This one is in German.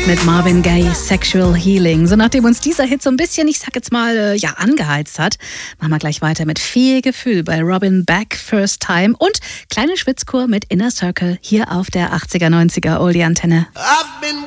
mit Marvin Gaye, Sexual Healing. So nachdem uns dieser Hit so ein bisschen, ich sag jetzt mal, angeheizt hat, machen wir gleich weiter mit viel Gefühl bei Robin Beck, First Time und kleine Schwitzkur mit Inner Circle hier auf der 80er, 90er Oldie Antenne. I've been